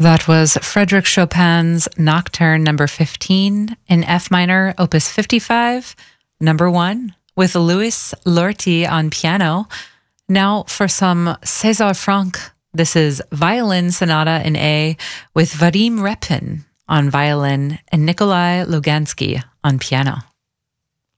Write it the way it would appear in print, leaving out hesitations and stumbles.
That was Frédéric Chopin's Nocturne number 15 in F minor, opus 55, number 1, with Louis Lorty on piano. Now for some César Franck. This is Violin Sonata in A with Vadim Repin on violin and Nikolai Lugansky on piano.